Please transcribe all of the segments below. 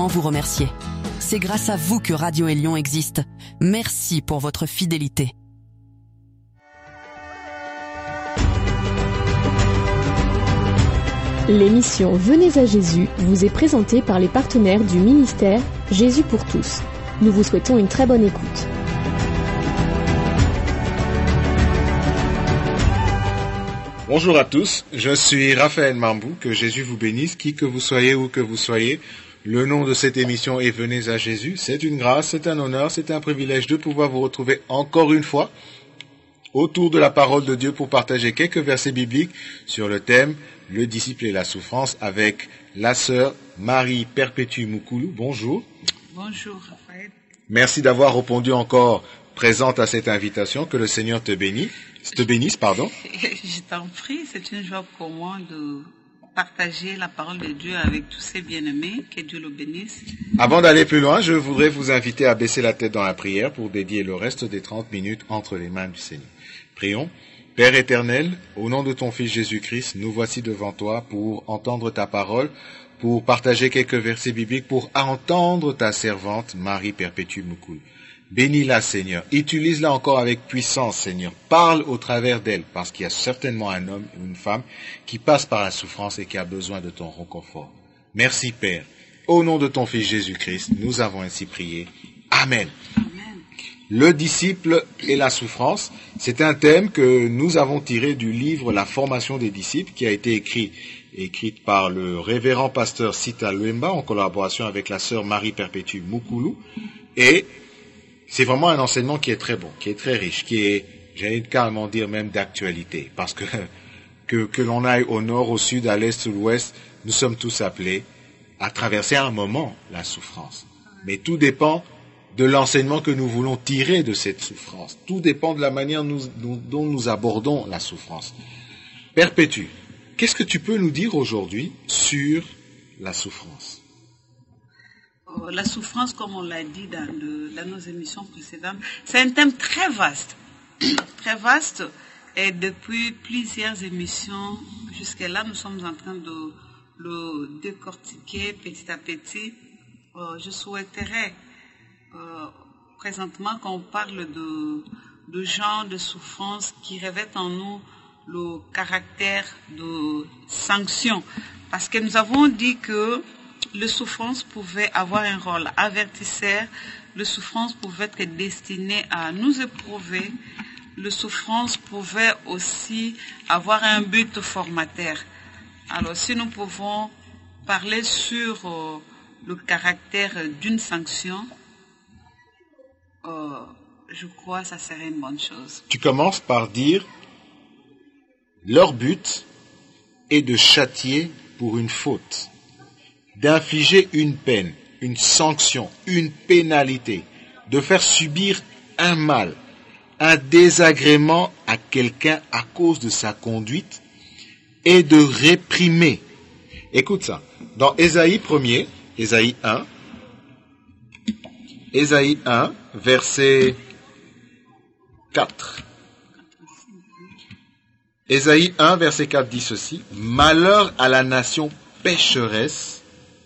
vous remercier. C'est grâce à vous que Radio Élion existe. Merci pour votre fidélité. L'émission Venez à Jésus vous est présentée par les partenaires du ministère Jésus pour tous. Nous vous souhaitons une très bonne écoute. Bonjour à tous, je suis Raphaël Mambou, que Jésus vous bénisse, qui que vous soyez, où que vous soyez. Le nom de cette émission est Venez à Jésus. C'est une grâce, c'est un honneur, c'est un privilège de pouvoir vous retrouver encore une fois autour de la parole de Dieu pour partager quelques versets bibliques sur le thème « Le disciple et la souffrance » avec la sœur Marie Perpétue Moukoulou. Bonjour. Bonjour Raphaël. Merci d'avoir répondu encore présente à cette invitation. Que le Seigneur te bénisse. Je t'en prie, c'est une joie pour moi de partager la parole de Dieu avec tous ses bien-aimés. Que Dieu le bénisse. Avant d'aller plus loin, je voudrais vous inviter à baisser la tête dans la prière pour dédier le reste des 30 minutes entre les mains du Seigneur. Prions. Père éternel, au nom de ton Fils Jésus-Christ, nous voici devant toi pour entendre ta parole, pour partager quelques versets bibliques, pour entendre ta servante Marie Perpétue Moukoulou. Bénis-la, Seigneur. Utilise-la encore avec puissance, Seigneur. Parle au travers d'elle, parce qu'il y a certainement un homme ou une femme qui passe par la souffrance et qui a besoin de ton réconfort. Merci, Père. Au nom de ton Fils Jésus-Christ, nous avons ainsi prié. Amen. Le disciple et la souffrance, c'est un thème que nous avons tiré du livre La formation des disciples, qui a été écrite par le révérend pasteur Sita Luemba, en collaboration avec la sœur Marie Perpétue Moukoulou. Et c'est vraiment un enseignement qui est très bon, qui est très riche, qui est, j'allais carrément dire même d'actualité, parce que l'on aille au nord, au sud, à l'est ou l'ouest, nous sommes tous appelés à traverser un moment la souffrance. Mais tout dépend de l'enseignement que nous voulons tirer de cette souffrance. Tout dépend de la manière dont nous abordons la souffrance. Perpétue, qu'est-ce que tu peux nous dire aujourd'hui sur la souffrance ? La souffrance, comme on l'a dit dans nos émissions précédentes, c'est un thème très vaste. Très vaste. Et depuis plusieurs émissions, jusque-là, nous sommes en train de le décortiquer petit à petit. Je souhaiterais présentement qu'on parle de genres de souffrance qui revêtent en nous le caractère de sanction. Parce que nous avons dit que le souffrance pouvait avoir un rôle avertisseur, le souffrance pouvait être destiné à nous éprouver, le souffrance pouvait aussi avoir un but formateur. Alors si nous pouvons parler sur le caractère d'une sanction, je crois que ça serait une bonne chose. Tu commences par dire, leur but est de châtier pour une faute, d'infliger une peine, une sanction, une pénalité, de faire subir un mal, un désagrément à quelqu'un à cause de sa conduite et de réprimer. Écoute ça, dans Ésaïe 1, verset 4. Ésaïe 1, verset 4 dit ceci, « Malheur à la nation pécheresse,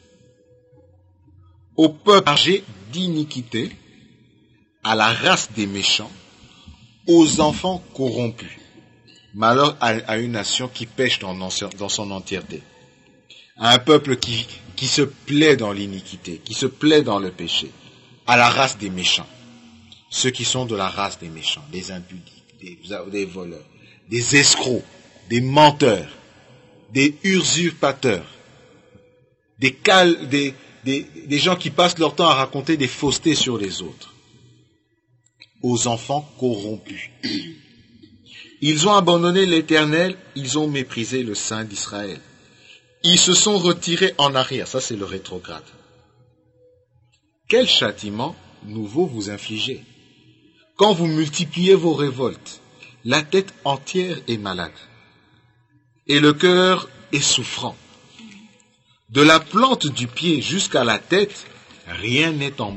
au peuple chargé d'iniquité, à la race des méchants, aux enfants corrompus. » Malheur à une nation qui pêche dans son entièreté. À un peuple qui se plaît dans l'iniquité, qui se plaît dans le péché. À la race des méchants. Ceux qui sont de la race des méchants, des impudiques, des voleurs, des escrocs, des menteurs, des usurpateurs, des gens qui passent leur temps à raconter des faussetés sur les autres. Aux enfants corrompus. Ils ont abandonné l'Éternel, ils ont méprisé le Saint d'Israël. Ils se sont retirés en arrière, ça c'est le rétrograde. Quel châtiment nouveau vous infligez? Quand vous multipliez vos révoltes, la tête entière est malade et le cœur est souffrant. De la plante du pied jusqu'à la tête, rien n'est en